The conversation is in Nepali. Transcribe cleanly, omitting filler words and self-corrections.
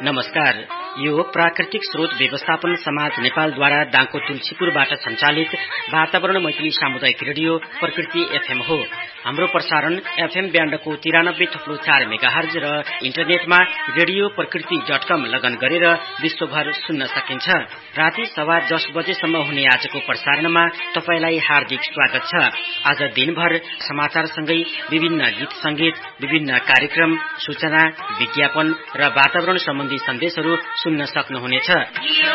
नमस्कार, यो प्राकृतिक स्रोत व्यवस्थापन समाज नेपालद्वारा दाङको तुलसीपुरबाट सञ्चालित वातावरण मैत्री सामुदायिक रेडियो प्रकृति एफएम हो। हाम्रो प्रसारण एफएम ब्यान्डको 93.4 मेगाहर्ज र इन्टरनेटमा रेडियो प्रकृति.com लगन गरेर विश्वभर सुन्न सकिन्छ। राति 10:15 बजेसम्म हुने आजको प्रसारणमा तपाईलाई हार्दिक स्वागत छ। आज दिनभर समाचारसँगै विभिन्न गीत संगीत, विभिन्न कार्यक्रम, सूचना, विज्ञापन र वातावरण सम्बन्धी सन्देशहरू सुन्न सक्नुहुनेछ।